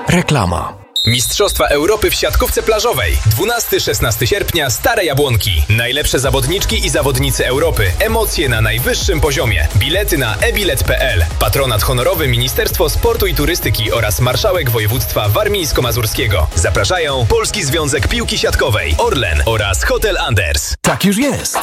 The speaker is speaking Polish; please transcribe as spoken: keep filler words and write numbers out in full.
Reklama. Mistrzostwa Europy w siatkówce plażowej. dwunastego do szesnastego sierpnia Stare Jabłonki. Najlepsze zawodniczki i zawodnicy Europy. Emocje na najwyższym poziomie. Bilety na e bilet kropka p l. Patronat honorowy Ministerstwo Sportu i Turystyki oraz Marszałek Województwa Warmińsko-Mazurskiego. Zapraszają Polski Związek Piłki Siatkowej, Orlen oraz Hotel Anders. Tak już jest.